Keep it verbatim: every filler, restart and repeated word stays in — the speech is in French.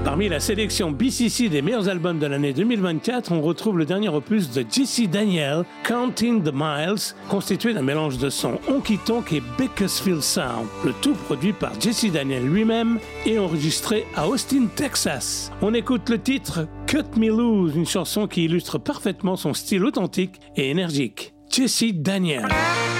Parmi la sélection B C C des meilleurs albums de l'année deux mille vingt-quatre, on retrouve le dernier opus de Jesse Daniel, Counting the Miles, constitué d'un mélange de sons honky-tonk et Bakersfield Sound, le tout produit par Jesse Daniel lui-même et enregistré à Austin, Texas. On écoute le titre Cut Me Loose, une chanson qui illustre parfaitement son style authentique et énergique. Jesse Daniel.